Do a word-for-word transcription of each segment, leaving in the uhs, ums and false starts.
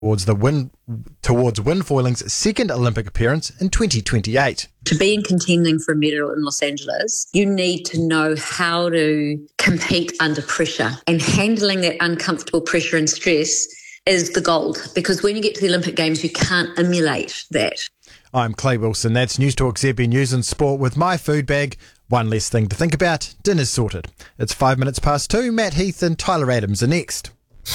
towards the win towards Winfoiling's second Olympic appearance in twenty twenty-eight. To be in contending for a medal in Los Angeles, you need to know how to compete under pressure, and handling that uncomfortable pressure and stress is the gold, because when you get to the Olympic Games, you can't emulate that. I'm Clay Wilson. That's News Talk Z B News and Sport with my food bag. One less thing to think about. Dinner's sorted. It's five minutes past two. Matt Heath and Tyler Adams are next.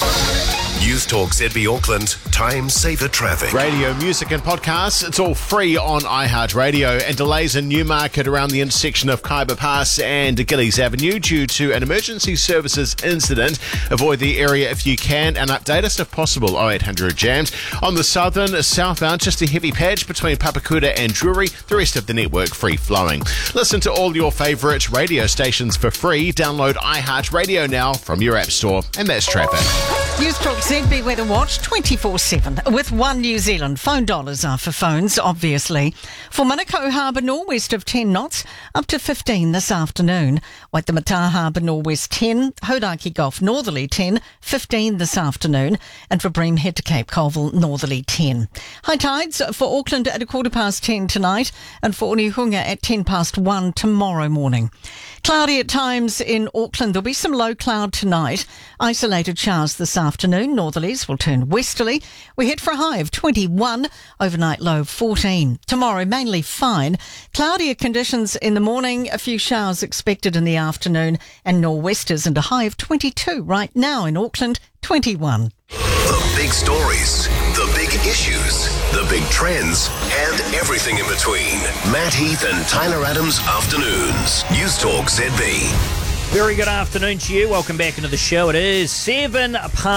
News Talk Z B Auckland, time saver traffic. Radio, music and podcasts, it's all free on iHeartRadio. And delays in Newmarket around the intersection of Khyber Pass and Gillies Avenue due to an emergency services incident. Avoid the area if you can and update us if possible. oh eight hundred jams. On the southern, southbound, just a heavy patch between Papakura and Drury. The rest of the network free flowing. Listen to all your favourite radio stations for free. Download iHeartRadio now from your app store. And that's traffic. News Talk Z B Weather Watch twenty-four seven with One New Zealand. Phone dollars are for phones, obviously. For Manukau Harbour, northwest of ten knots, up to fifteen this afternoon. Waitemata Harbour, northwest ten. Hauraki Gulf, northerly ten, fifteen this afternoon. And for Bream, head to Cape Colville, northerly ten. High tides for Auckland at a quarter past ten tonight, and for Onehunga at ten past one tomorrow morning. Cloudy at times in Auckland. There'll be some low cloud tonight. Isolated showers this afternoon. Northerlies will turn westerly. We head for a high of twenty-one. Overnight low of fourteen. Tomorrow mainly fine. Cloudier conditions in the morning. A few showers expected in the afternoon. And nor'westers and a high of twenty-two. Right now in Auckland, twenty-one. The big stories, the big issues, the big trends, and everything in between. Matt Heath and Tyler Adams Afternoons. News Talk Z B. Very good afternoon to you. Welcome back into the show. It is seven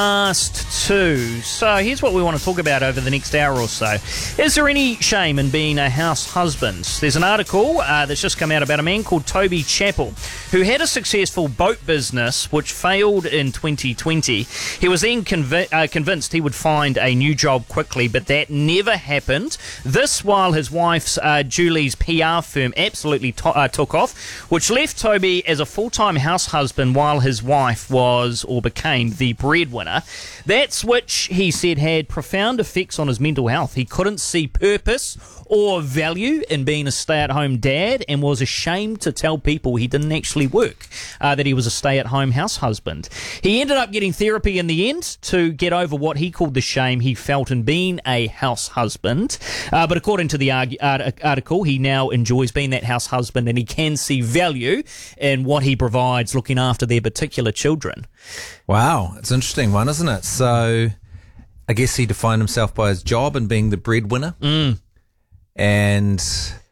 past two. So here's what we want to talk about over the next hour or so. Is there any shame in being a house husband? There's an article uh, that's just come out about a man called Toby Chappell, who had a successful boat business which failed in twenty twenty. He was then convi- uh, convinced he would find a new job quickly, but that never happened. This while his wife's uh, Julie's P R firm absolutely to- uh, took off, which left Toby as a full-time house husband while his wife was or became the breadwinner. That's which he said had profound effects on his mental health. He couldn't see purpose or value in being a stay-at-home dad and was ashamed to tell people he didn't actually work, uh, that he was a stay-at-home house husband. He ended up getting therapy in the end to get over what he called the shame he felt in being a house husband. Uh, but according to the arg- art- article, he now enjoys being that house husband and he can see value in what he provides looking after their particular children. Wow, it's an interesting one, isn't it? So I guess he defined himself by his job and being the breadwinner. Mm. And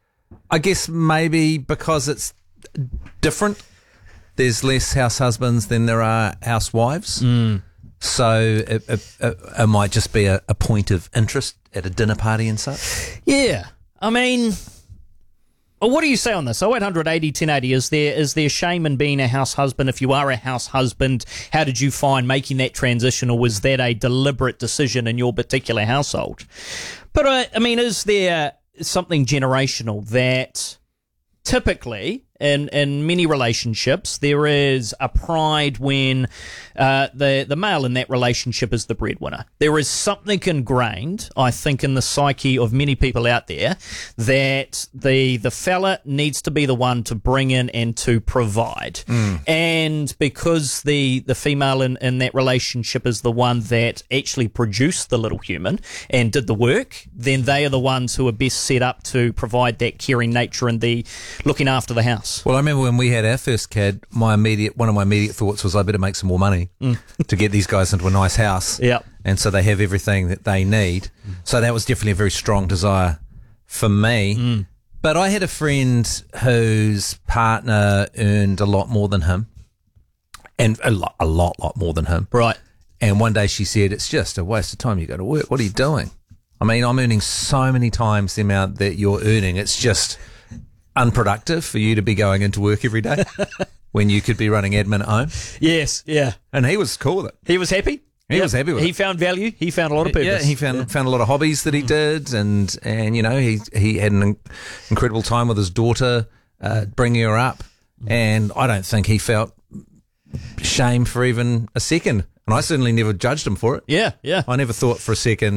I guess maybe because it's different, there's less house husbands than there are housewives. Mm. So it, it, it, it might just be a, a point of interest at a dinner party and such. Yeah. I mean, what do you say on this? oh eight hundred eighty ten eighty, is there, is there shame in being a house husband? If you are a house husband, how did you find making that transition, or was that a deliberate decision in your particular household? But, uh, I mean, is there something generational that typically in in many relationships there is a pride when uh, the the male in that relationship is the breadwinner? There is something ingrained, I think, in the psyche of many people out there that the the fella needs to be the one to bring in and to provide. Mm. And because the the female in, in that relationship is the one that actually produced the little human and did the work, then they are the ones who are best set up to provide that caring nature and the looking after the house. Well, I remember when we had our first kid, my immediate one of my immediate thoughts was I better make some more money mm. to get these guys into a nice house. Yep. And so they have everything that they need. Mm. So that was definitely a very strong desire for me. Mm. But I had a friend whose partner earned a lot more than him. And a lot, a lot, lot more than him. Right. And one day she said, it's just a waste of time you go to work. What are you doing? I mean, I'm earning so many times the amount that you're earning. It's just unproductive for you to be going into work every day when you could be running admin at home. Yes, yeah. And he was cool with it. He was happy? He yep. was happy with he it. He found value. He found a lot of purpose. Yeah, he found yeah. found a lot of hobbies that he did, and, and you know, he he had an incredible time with his daughter, uh, bringing her up, and I don't think he felt shame for even a second And I certainly never judged him for it. Yeah, yeah. I never thought for a second